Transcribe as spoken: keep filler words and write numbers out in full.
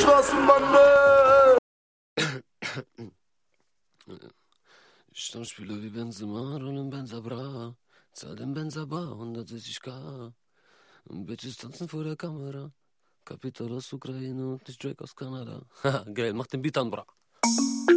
Straßenbande. Stammspieler wie Benzema, rollen Benza Bra, zahl den Benza Bar, hundertsechzig K. Und Bitches tanzen vor der Kamera. Kapital aus Ukraine und nicht Drake aus Kanada. Haha, geil, mach den Beat an, bra.